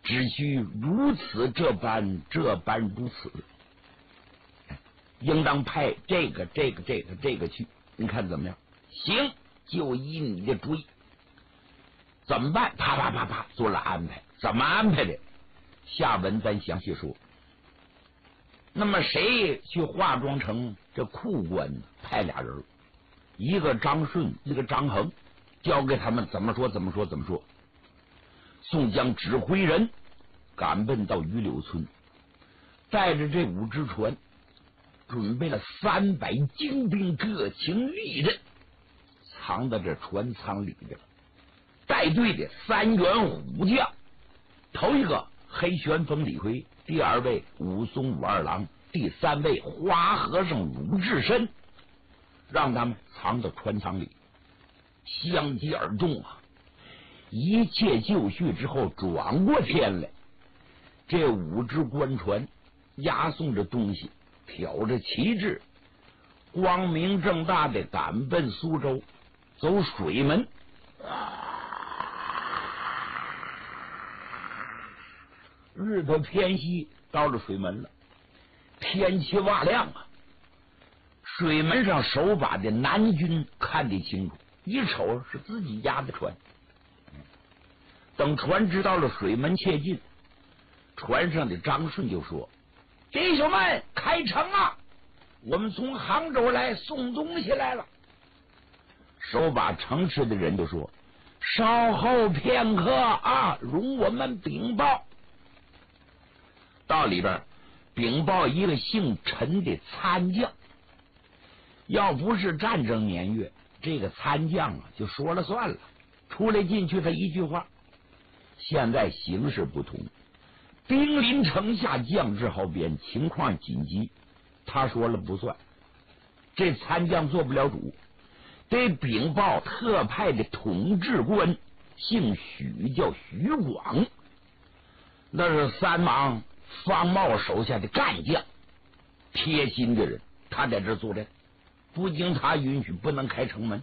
只需如此这般如此，应当派这个去，你看怎么样？行，就依你的主意。怎么办？啪啪啪啪做了安排。怎么安排的？下文咱详细说。那么谁去化妆成这库官呢？派俩人，一个张顺，一个张衡，交给他们怎么说。宋江指挥人赶奔到榆柳村，带着这5只船，准备了300精兵，各请利刃，藏在这船舱里边。带队的3员虎将，头一个黑旋风李逵，第2位武松武二郎，第3位花和尚鲁智深，让他们藏到船舱里。相继而动啊！一切就绪之后，转过天来，这5只官船押送着东西，挑着旗帜，光明正大的赶奔苏州，走水门。日头偏西，到了水门了，天气瓦亮啊！水门上守把的南军看得清楚，一瞅是自己家的船。等船知道了水门切近，船上的张顺就说：“弟兄们，开城啊！我们从杭州来送东西来了。”守把城市的人就说：“稍后片刻啊，容我们禀报。”到里边禀报一个姓陈的参将。要不是战争年月，这个参将啊就说了算了，出来进去他一句话。现在形势不同，兵临城下，将至壕边，情况紧急，他说了不算。这参将做不了主，得禀报特派的统制官，姓许，叫许广，那是3莽方茂手下的干将，贴心的人，他在这坐镇，不经他允许不能开城门。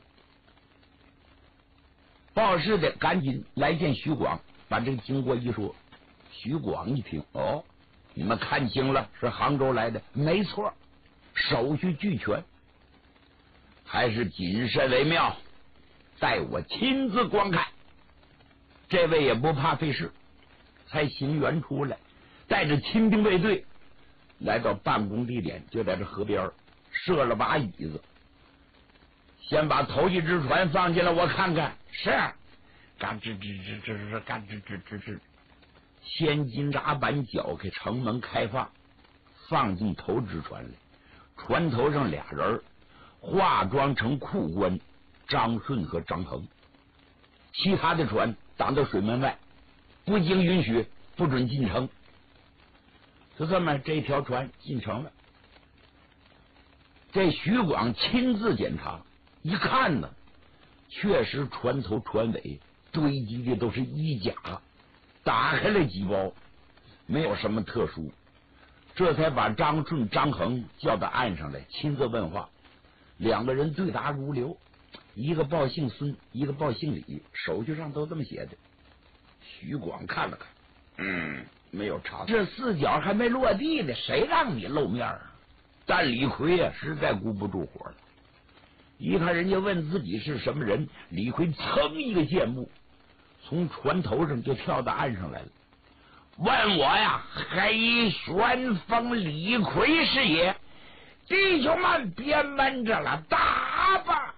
报事的赶紧来见许广，把这个经过一说。许广一听，哦，你们看清了，是杭州来的，没错，手续俱全，还是谨慎为妙，待我亲自观看。这位也不怕费事，才行辕出来，带着亲兵卫队来到办公地点，就在这河边设了把椅子，先把头一只船放进来，我看看。是，嘎吱吱吱吱吱，嘎吱吱吱吱，先金闸板搅开，城门开放，放进头只船来。船头上俩人化妆成库官，张顺和张衡，其他的船挡到水门外，不经允许不准进城。就这么这条船进城了。这许广亲自检查，一看呢，确实船头船尾堆积的都是衣甲，打开了几包，没有什么特殊。这才把张顺、张衡叫到岸上来，亲自问话。两个人对答如流，一个报姓孙，一个报姓李，手续上都这么写的。许广看了看，没有查，这4脚还没落地呢，谁让你露面啊？但李逵啊，实在顾不住火了。一看人家问自己是什么人，李逵噌一个箭步，从船头上就跳到岸上来了。问我呀，黑旋风李逵是也？弟兄们别闷着了，打吧！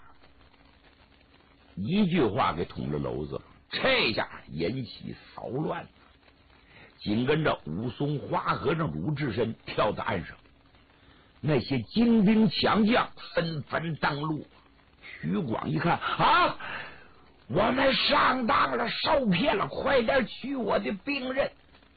一句话给捅了娄子了，这下引起骚乱。紧跟着武松、花和尚、鲁智深跳到岸上，那些精兵强将纷纷登陆。许广一看啊，我们上当了，受骗了，快点取我的兵刃。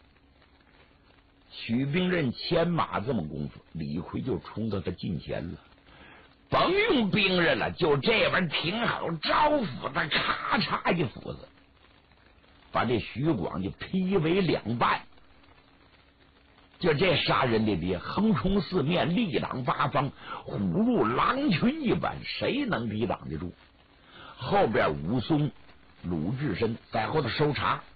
取兵刃牵马这么功夫，李逵就冲到他近前了，甭用兵刃了，就这边挺好，招斧子，咔嚓一斧子，把这许广就劈为2半。就这杀人的别，横冲四面，力挡八方，虎入狼群一般，谁能抵挡得住？后边武松、鲁智深在后头搜查，